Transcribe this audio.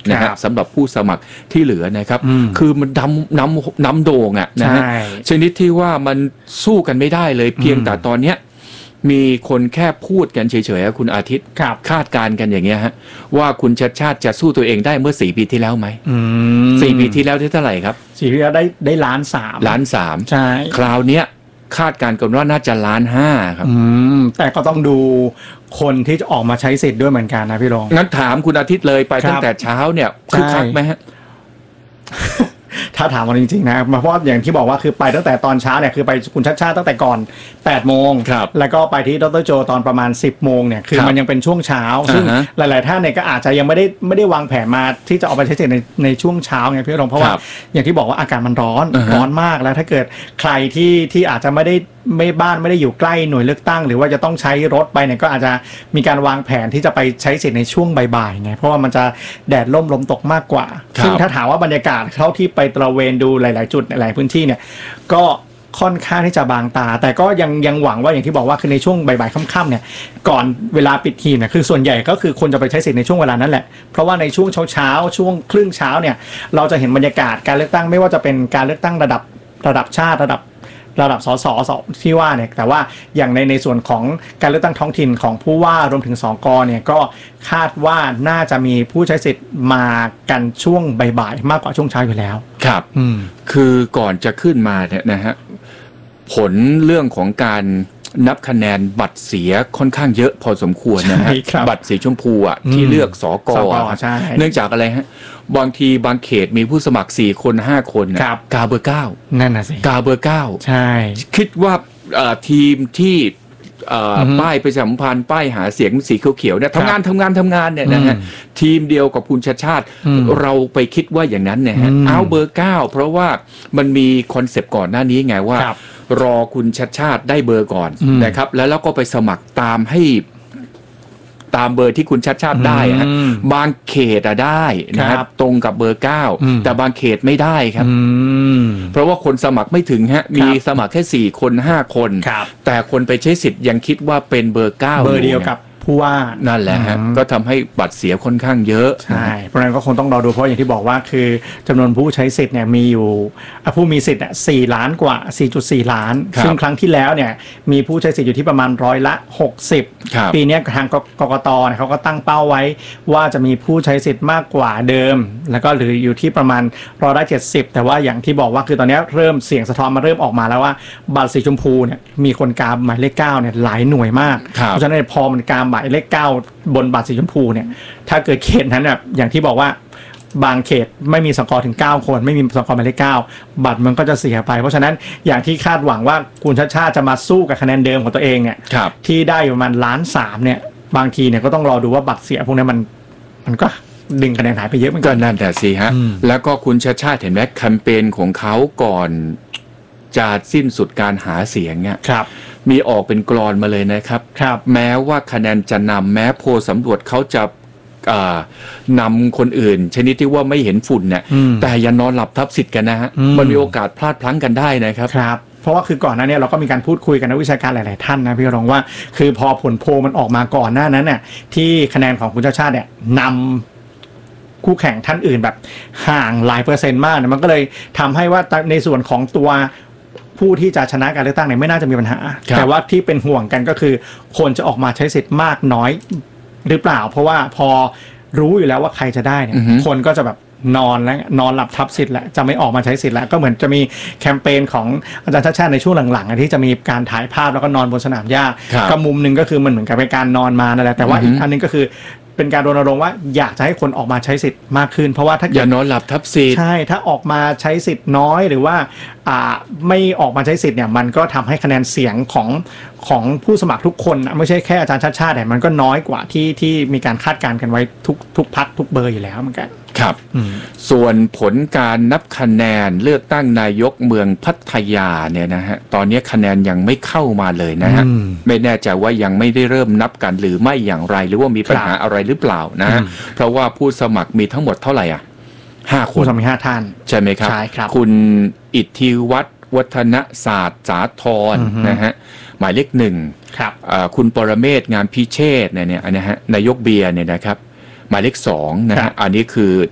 นะฮะสำหรับผู้สมัครที่เหลือนะครับคือมันน้ำโด่งอ่ะนะฮะชนิดที่ว่ามันสู้กันไม่ได้เลยเพียงแต่ตอนเนี้ยมีคนแค่พูดกันเฉยๆคุณอาทิตย์คาดการณ์กันอย่างเงี้ยฮะว่าคุณชัดชาติจะสู้ตัวเองได้เมื่อ4 ปีที่แล้วไหม4 ปีที่แล้วได้เท่าไหร่ครับ 4 ปีแล้วได้1.3 ล้านใช่คราวเนี้ยคาดการณ์กันว่าน่าจะ1.5 ล้านครับแต่ก็ต้องดูคนที่จะออกมาใช้สิทธิ์ด้วยเหมือนกันนะพี่รองงั้นถามคุณอาทิตย์เลยไปตั้งแต่เช้าเนี่ยคึกคักไหมฮะถ้าถามมาจริงๆนะเพราะอย่างที่บอกว่าคือไปตั้งแต่ตอนเช้าเนี่ยคือไปคุณชัดชาติตั้งแต่ก่อน8 โมงแล้วก็ไปที่ดร.โจตอนประมาณ10 โมงเนี่ยคือมันยังเป็นช่วงเช้าซึ่งหลายๆท่านเนี่ยก็อาจจะยังไม่ได้วางแผนมาที่จะออกไปใช้สิทธิ์ในช่วงเช้าไงพี่รองเพราะว่าอย่างที่บอกว่าอากาศมันร้อนมากแล้วถ้าเกิดใครที่อาจจะไม่บ้านไม่ได้อยู่ใกล้หน่วยเลือกตั้งหรือว่าจะต้องใช้รถไปเนี่ยก็อาจจะมีการวางแผนที่จะไปใช้สิทธิ์ในช่วงบ่ายๆไงเพราะว่ามันจะแดดร่มลมตกมากกว่าซึ่งถ้าถามว่าบรรยากาศเท่าที่ไปตระเวนดูหลายๆจุดหลายพื้นที่เนี่ยก็ค่อนข้างที่จะบางตาแต่ก็ยังหวังว่าอย่างที่บอกว่าคือในช่วงบ่ายๆค่ำๆเนี่ยก่อนเวลาปิดหีบเนี่ยคือส่วนใหญ่ก็คือคนจะไปใช้สิทธิ์ในช่วงเวลานั้นแหละเพราะว่าในช่วงเช้าช่วงครึ่งเช้าเนี่ยเราจะเห็นบรรยากาศการเลือกตั้งไม่ว่าจะเป็นการเลือกตั้งระดับชาติระดับสสที่ว่าเนี่ยแต่ว่าอย่างในส่วนของการเลือกตั้งท้องถิ่นของผู้ว่ารวมถึงสกเนี่ยก็คาดว่าน่าจะมีผู้ใช้สิทธิ์มากันช่วงบ่ายๆมากกว่าช่วงเช้าอยู่แล้วครับคือก่อนจะขึ้นมาเนี่ยนะฮะผลเรื่องของการนับคะแนนบัตรเสียค่อนข้างเยอะพอสมควรนะฮะบัตรสีชมพูอ่ะที่เลือกสกเนื่องจากอะไรฮะบางทีบางเขตมีผู้สมัคร4 คน 5 คนกาเบอร์9 นั่นน่ะสิกาเบอร์9 ใช่คิดว่าทีมที่ป้ายประชาสัมพันธ์ป้ายหาเสียงสีเขียวๆเนี่ยทำงานเนี่ยนะฮะทีมเดียวกับคุณชัดชาติเราไปคิดว่าอย่างนั้นเนี่ยฮะเอาเบอร์9เพราะว่ามันมีคอนเซปต์ก่อนหน้านี้ไงว่ารอคุณชัดชาติได้เบอร์ก่อนนะครับแล้วก็ไปสมัครตามเบอร์ที่คุณชัดชาติได้ฮะบางเขตได้นะครับตรงกับเบอร์9แต่บางเขตไม่ได้ครับเพราะว่าคนสมัครไม่ถึงฮะมีสมัครแค่4 คน 5 คนแต่คนไปใช้สิทธิ์ยังคิดว่าเป็นเบอร์9 เบอร์เดียวกับผู้ว่านั่นแหละฮะก็ทำให้บัตรเสียค่อนข้างเยอะใช่เพราะนั้นก็คงต้องรอดูเพราะอย่างที่บอกว่าคือจำนวนผู้ใช้สิทธิ์เนี่ยมีอยู่ผู้มีสิทธิ์4 ล้านกว่า 4.4 ล้านซึ่งครั้งที่แล้วเนี่ยมีผู้ใช้สิทธิ์อยู่ที่ประมาณ60%ปีนี้ทางกกตเนี่ยเขาก็ตั้งเป้าไว้ว่าจะมีผู้ใช้สิทธิ์มากกว่าเดิมแล้วก็หรืออยู่ที่ประมาณ70%แต่ว่าอย่างที่บอกว่าคือตอนนี้เริ่มเสียงสะท้อนมาเริ่มออกมาแล้วว่าบัตรสีชมพูเนี่ยมีคนกาหมายเลข9เนี่ยหลายหน่วยมากเพราะฉะนั้นพอมันกาหมายเลข9บนบัตรสีชมพูเนี่ยถ้าเกิดเขตนั้นแบบอย่างที่บอกว่าบางเขตไม่มีสกอร์ถึง9 คนไม่มีสกอร์หมายเลข9บัตรมันก็จะเสียไปเพราะฉะนั้นอย่างที่คาดหวังว่าคุณชัดชาติจะมาสู้กับคะแนนเดิมของตัวเองเนี่ยที่ได้ประมาณ1.3 ล้านเนี่ยบางทีเนี่ยก็ต้องรอดูว่าบัตรเสียพวกนี้มันก็ดึงคะแนนหายไปเยอะเหมือนกันนั่นแต่สิฮะแล้วก็คุณชัดชาติเห็นไหมแคมเปญของเขาก่อนจะสิ้นสุดการหาเสียงเนี่ยมีออกเป็นกลอนมาเลยนะครับแม้ว่าคะแนนจะนำแม้โพลสำรวจเขาจะนำคนอื่นชนิดที่ว่าไม่เห็นฝุ่นเนี่ยแต่อย่านอนหลับทับสิทธิ์กันนะฮะมันมีโอกาสพลาดพลั้งกันได้นะครับเพราะว่าคือก่อนหน้านี้เราก็มีการพูดคุยกันนักวิชาการหลายๆท่านนะพี่รองว่าคือพอผลโพลมันออกมาก่อนหน้านั้นเนี่ยที่คะแนนของคุณชัดชาติเนี่ยนำคู่แข่งท่านอื่นแบบห่างหลาย%มากมันก็เลยทำให้ว่าในส่วนของตัวผู้ที่จะชนะการเลือกตั้งเนี่ยไม่น่าจะมีปัญหาแต่ว่าที่เป็นห่วงกันก็คือคนจะออกมาใช้สิทธิ์มากน้อยหรือเปล่าเพราะว่าพอรู้อยู่แล้วว่าใครจะได้เนี่ยคนก็จะแบบนอนหลับทับสิทธิ์แล้วจะไม่ออกมาใช้สิทธิ์แล้วก็เหมือนจะมีแคมเปญของอาจารย์ชัดชาติในช่วงหลังๆที่จะมีการถ่ายภาพแล้วก็นอนบนสนามหญ้าก็มุมนึงก็คือมันเหมือนกับเป็นการนอนมานั่นแหละแต่ว่าอีกอันนึงก็คือเป็นการรณรงค์ว่าอยากจะให้คนออกมาใช้สิทธิ์มากขึ้นเพราะว่าถ้าอย่านอนหลับทับสิทธิ์ใช่ถ้าออกมาใช้สิทธิ์น้อยหรือว่าไม่ออกมาใช้สิทธิ์เนี่ยมันก็ทำให้คะแนนเสียงของผู้สมัครทุกคนไม่ใช่แค่อาจารย์ชัดชาติแต่มันก็น้อยกว่าที่มีการคาดการณ์กันไว้ทุกพรรคทุกเบอร์อยู่แล้วเหมือนกันครับส่วนผลการนับคะแนนเลือกตั้งนายกเมืองพัทยาเนี่ยนะฮะตอนนี้คะแนนยังไม่เข้ามาเลยนะฮะไม่แน่ใจว่ายังไม่ได้เริ่มนับกันหรือไม่อย่างไรหรือว่ามีปัญหาอะไรหรือเปล่านะเพราะว่าผู้สมัครมีทั้งหมดเท่าไหร่5 คนมี5 ท่านใช่ไหมครับใช่ครับคุณอิทธิวัฒน์วัฒนศาสตร์สาธรนะฮะหมายเลข1ครับคุณปรเมศงามพิเชษเนี่ยนะฮะนายกเบียร์เนี่ยนะครับหมายเลข2นะฮะอันนี้คือ